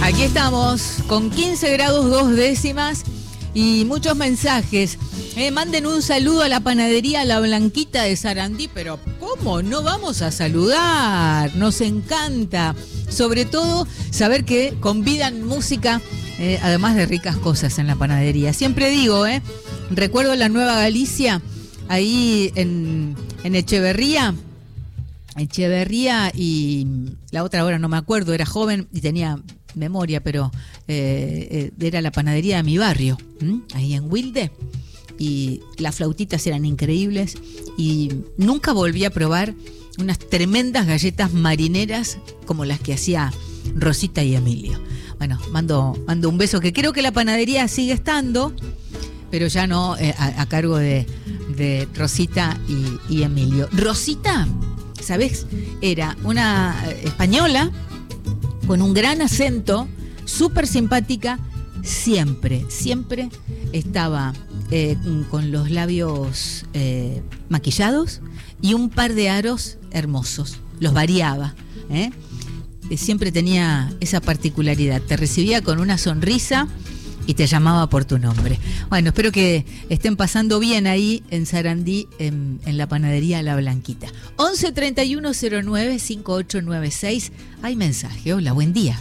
Aquí estamos con 15 grados 2 décimas y muchos mensajes. Manden un saludo a la panadería La Blanquita de Sarandí, pero ¿cómo no vamos a saludar? Nos encanta, sobre todo saber que convidan música, además de ricas cosas en la panadería. Siempre digo, recuerdo la Nueva Galicia, ahí en Echeverría y la otra ahora no me acuerdo, era joven y tenía memoria, pero era la panadería de mi barrio, ahí en Wilde, y las flautitas eran increíbles y nunca volví a probar unas tremendas galletas marineras como las que hacía Rosita y Emilio. Bueno, mando un beso, que creo que la panadería sigue estando, pero ya no a cargo de Rosita y Emilio. Rosita, ¿sabés? Era una española con un gran acento, súper simpática, siempre estaba con los labios maquillados y un par de aros hermosos, los variaba, siempre tenía esa particularidad, te recibía con una sonrisa y te llamaba por tu nombre. Bueno, espero que estén pasando bien ahí en Sarandí, en la panadería La Blanquita. 11 31 09 5896. Hay mensaje. Hola, buen día.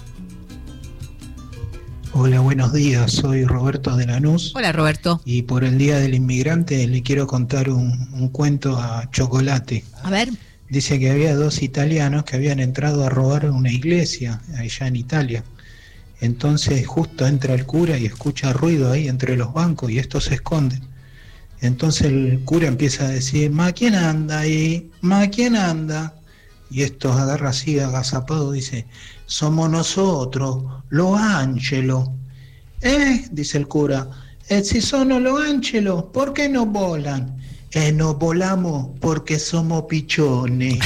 Hola, buenos días. Soy Roberto de Lanús. Hola, Roberto. Y por el Día del Inmigrante le quiero contar un cuento a Chocolate. A ver. Dice que había dos italianos que habían entrado a robar una iglesia allá en Italia. Entonces justo entra el cura y escucha ruido ahí entre los bancos y estos se esconden. Entonces el cura empieza a decir: ¿Ma quién anda ahí? ¿Ma quién anda? Y estos agarra así agazapado, dice: somos nosotros, los ángelos. Dice el cura: si son los ángelos, ¿por qué no volan? Nos volamos porque somos pichones.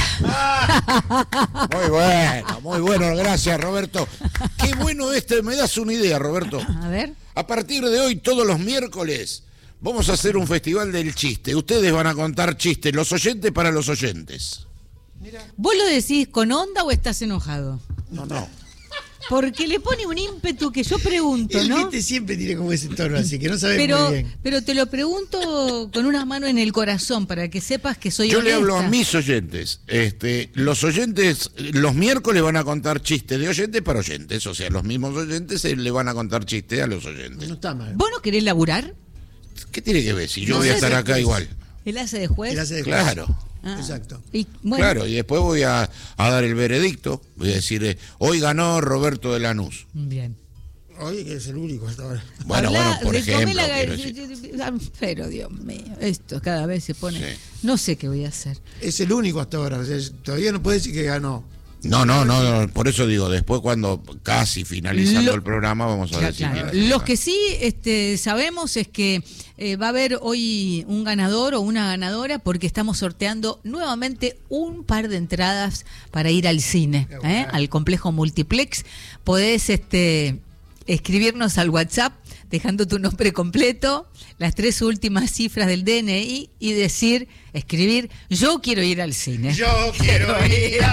Muy bueno, gracias, Roberto. Qué bueno me das una idea, Roberto. A ver. A partir de hoy, todos los miércoles, vamos a hacer un festival del chiste. Ustedes van a contar chistes, los oyentes para los oyentes. Mira. ¿Vos lo decís con onda o estás enojado? No. Porque le pone un ímpetu que yo pregunto, ¿no? El siempre tiene como ese tono, así que no sabes muy bien. Pero te lo pregunto con una mano en el corazón, para que sepas que soy Yo honesta. le hablo a mis oyentes. Los oyentes, los miércoles van a contar chistes de oyentes para oyentes. O sea, los mismos oyentes le van a contar chistes a los oyentes. No está mal. ¿Vos no querés laburar? ¿Qué tiene que ver? Si yo voy a estar acá igual. ¿Él hace de juez? Claro. Exacto. Y, bueno. Claro, y después voy a dar el veredicto. Voy a decir, hoy ganó Roberto de Lanús. Bien. Hoy que es el único hasta ahora. Bueno, por ejemplo. Pero Dios mío, esto cada vez se pone... Sí. No sé qué voy a hacer. Es el único hasta ahora. O sea, todavía no puede decir que ganó. No, por eso digo, después cuando casi finalizando el programa vamos a decir. Claro. Los que sí sabemos es que va a haber hoy un ganador o una ganadora, porque estamos sorteando nuevamente un par de entradas para ir al cine, al complejo Multiplex. Podés escribirnos al WhatsApp dejando tu nombre completo, las 3 últimas cifras del DNI y escribir: yo quiero ir al cine. Yo quiero ir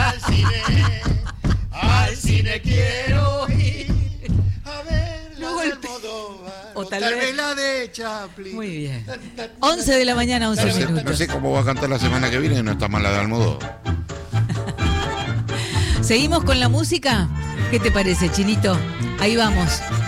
al cine quiero ir a ver la de Almodóvar, o tal vez la de Chaplin. Muy bien. 11 de la mañana, 11 minutos. No sé cómo va a cantar la semana que viene, no está mal la de Almodóvar. ¿Seguimos con la música? ¿Qué te parece, Chinito? Ahí vamos.